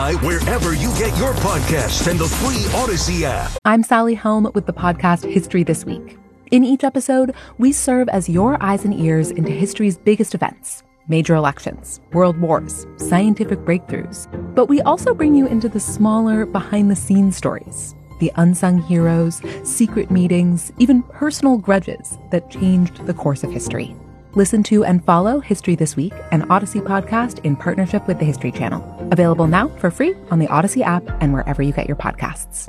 Spotify, wherever you get your podcasts, and the free Odyssey app. I'm Sally Helm with the podcast History This Week. In each episode, we serve as your eyes and ears into history's biggest events. Major elections, world wars, scientific breakthroughs. But we also bring you into the smaller, behind-the-scenes stories. The unsung heroes, secret meetings, even personal grudges that changed the course of history. Listen to and follow History This Week, an Odyssey podcast in partnership with the History Channel. Available now for free on the Odyssey app and wherever you get your podcasts.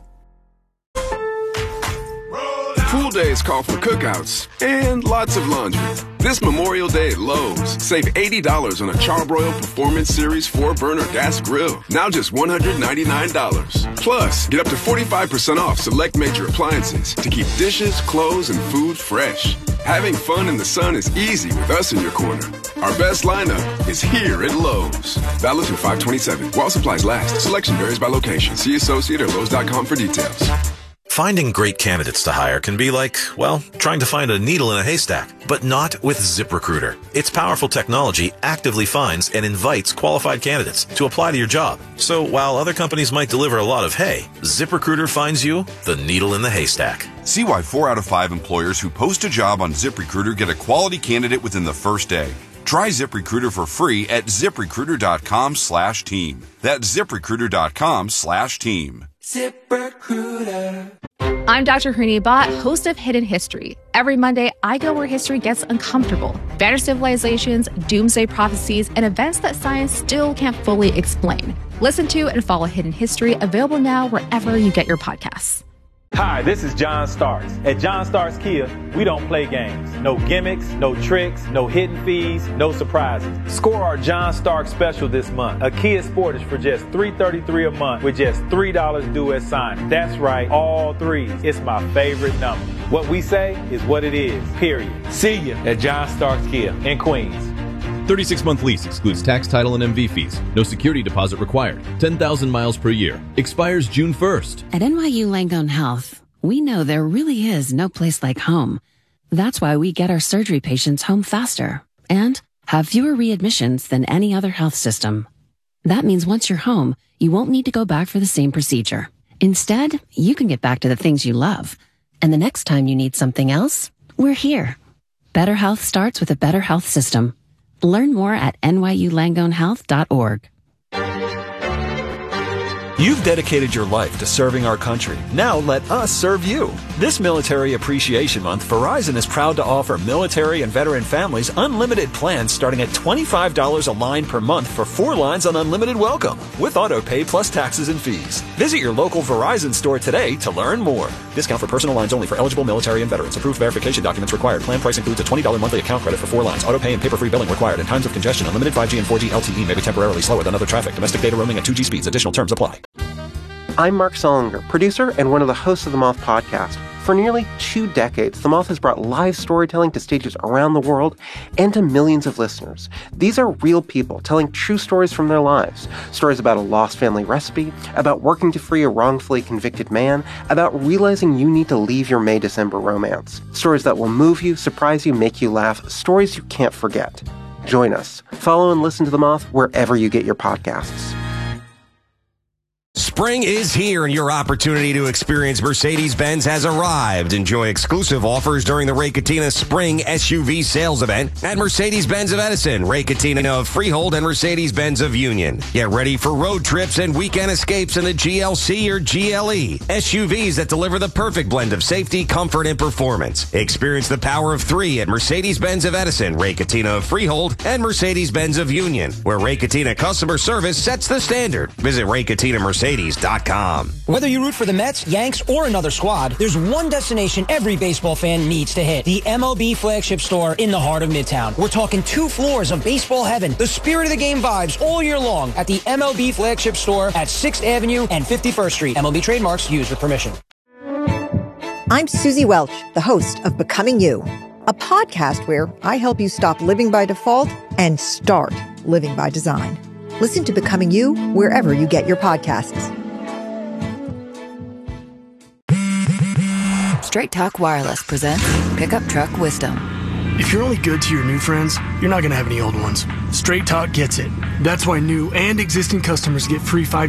Pool days call for cookouts and lots of laundry. This Memorial Day at Lowe's, save $80 on a Charbroil Performance Series 4-burner gas grill. Now just $199. Plus, get up to 45% off select major appliances to keep dishes, clothes, and food fresh. Having fun in the sun is easy with us in your corner. Our best lineup is here at Lowe's. Valid through 5/27. While supplies last. Selection varies by location. See associate or Lowe's.com for details. Finding great candidates to hire can be like, well, trying to find a needle in a haystack, but not with ZipRecruiter. Its powerful technology actively finds and invites qualified candidates to apply to your job. So while other companies might deliver a lot of hay, ZipRecruiter finds you the needle in the haystack. See why 4 out of 5 employers who post a job on ZipRecruiter get a quality candidate within the first day. Try ZipRecruiter for free at ZipRecruiter.com/team. That's ZipRecruiter.com/team. ZipRecruiter. I'm Dr. Hrini Bhatt, host of Hidden History. Every Monday, I go where history gets uncomfortable. Vanished civilizations, doomsday prophecies, and events that science still can't fully explain. Listen to and follow Hidden History, available now wherever you get your podcasts. Hi, this is John Starks. At John Starks Kia, we don't play games. No gimmicks, no tricks, no hidden fees, no surprises. Score our John Starks special this month. A Kia Sportage for just $333 a month with just $3 due at signing. That's right, all threes. It's my favorite number. What we say is what it is, period. See you at John Starks Kia in Queens. 36-month lease excludes tax, title, and MV fees. No security deposit required. 10,000 miles per year. Expires June 1st. At NYU Langone Health, we know there really is no place like home. That's why we get our surgery patients home faster and have fewer readmissions than any other health system. That means once you're home, you won't need to go back for the same procedure. Instead, you can get back to the things you love. And the next time you need something else, we're here. Better health starts with a better health system. Learn more at nyulangonehealth.org. You've dedicated your life to serving our country. Now let us serve you. This Military Appreciation Month, Verizon is proud to offer military and veteran families unlimited plans starting at $25 a line per month for 4 lines on Unlimited Welcome with auto pay plus taxes and fees. Visit your local Verizon store today to learn more. Discount for personal lines only for eligible military and veterans. Approved verification documents required. Plan price includes a $20 monthly account credit for 4 lines. Auto pay and paper-free billing required. In times of congestion, unlimited 5G and 4G LTE may be temporarily slower than other traffic. Domestic data roaming at 2G speeds. Additional terms apply. I'm Mark Solinger, producer and one of the hosts of The Moth podcast. For nearly 2 decades, The Moth has brought live storytelling to stages around the world and to millions of listeners. These are real people telling true stories from their lives. Stories about a lost family recipe, about working to free a wrongfully convicted man, about realizing you need to leave your May-December romance. Stories that will move you, surprise you, make you laugh. Stories you can't forget. Join us. Follow and listen to The Moth wherever you get your podcasts. Spring is here and your opportunity to experience Mercedes-Benz has arrived. Enjoy exclusive offers during the Ray Catena Spring SUV Sales Event at Mercedes-Benz of Edison, Ray Catena of Freehold, and Mercedes-Benz of Union. Get ready for road trips and weekend escapes in the GLC or GLE. SUVs that deliver the perfect blend of safety, comfort, and performance. Experience the power of 3 at Mercedes-Benz of Edison, Ray Catena of Freehold, and Mercedes-Benz of Union, where Ray Catena customer service sets the standard. Visit RayCatenaMercedes.com. Whether you root for the Mets, Yanks, or another squad, there's one destination every baseball fan needs to hit. The MLB flagship store in the heart of Midtown. We're talking 2 floors of baseball heaven. The spirit of the game vibes all year long at the MLB flagship store at 6th Avenue and 51st Street. MLB trademarks used with permission. I'm Susie Welch, the host of Becoming You, a podcast where I help you stop living by default and start living by design. Listen to Becoming You wherever you get your podcasts. Straight Talk Wireless presents Pickup Truck Wisdom. If you're only good to your new friends, you're not going to have any old ones. Straight Talk gets it. That's why new and existing customers get free 5G